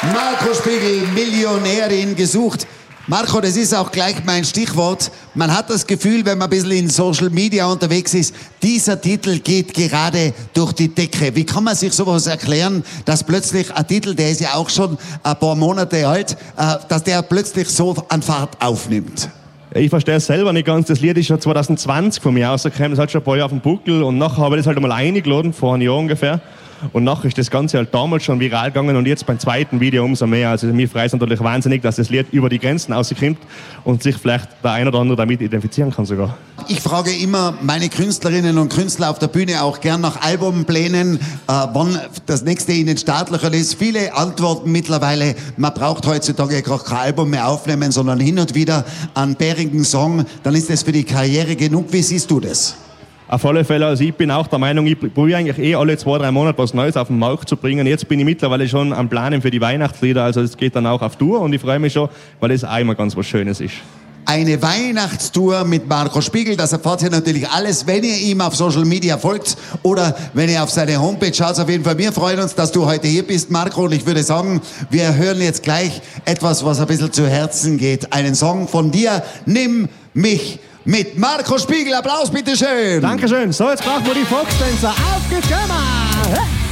Marco Spiegel, Millionärin gesucht. Marco, das ist auch gleich mein Stichwort. Man hat das Gefühl, wenn man ein bisschen in Social Media unterwegs ist, dieser Titel geht gerade durch die Decke. Wie kann man sich sowas erklären, dass plötzlich ein Titel, der ist ja auch schon ein paar Monate alt, dass der plötzlich so an Fahrt aufnimmt? Ich verstehe es selber nicht ganz. Das Lied ist schon 2020 von mir rausgekommen. Das hat schon ein paar Jahre auf dem Buckel. Und nachher habe ich das halt einmal eingeladen, vor einem Jahr ungefähr. Und nachher ist das Ganze halt damals schon viral gegangen und jetzt beim zweiten Video umso mehr. Also mir freut es natürlich wahnsinnig, dass das Lied über die Grenzen rauskommt und sich vielleicht der ein oder andere damit identifizieren kann sogar. Ich frage immer meine Künstlerinnen und Künstler auf der Bühne auch gern nach Albumplänen, wann das nächste ihnen staatlicher ist. Viele antworten mittlerweile, man braucht heutzutage gar kein Album mehr aufnehmen, sondern hin und wieder einen bärigen Song, dann ist das für die Karriere genug. Wie siehst du das? Auf alle Fälle, also ich bin auch der Meinung, ich probiere eigentlich alle 2-3 Monate was Neues auf den Markt zu bringen. Jetzt bin ich mittlerweile schon am Planen für die Weihnachtslieder, also es geht dann auch auf Tour und ich freue mich schon, weil das auch immer ganz was Schönes ist. Eine Weihnachtstour mit Marco Spiegel, das erfahrt ihr natürlich alles, wenn ihr ihm auf Social Media folgt oder wenn ihr auf seine Homepage schaut. Auf jeden Fall, wir freuen uns, dass du heute hier bist, Marco, und ich würde sagen, wir hören jetzt gleich etwas, was ein bisschen zu Herzen geht. Einen Song von dir, Nimm mich mit Marco Spiegel. Applaus, bitteschön. Dankeschön. So, jetzt brauchen wir die Volksdänzer. Auf geht's, Gömer!